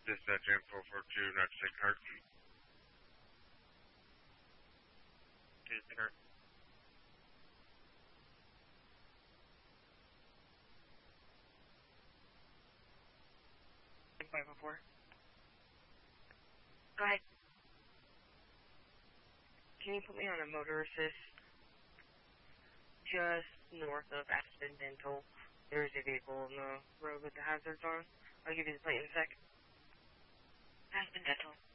Dispatch info for 296 Hart. Hart. Go ahead. Can you put me on a motor assist just north of Aspen Dental? There's a vehicle on the road with the hazards on. I'll give you the plate in a sec. Aspen Dental.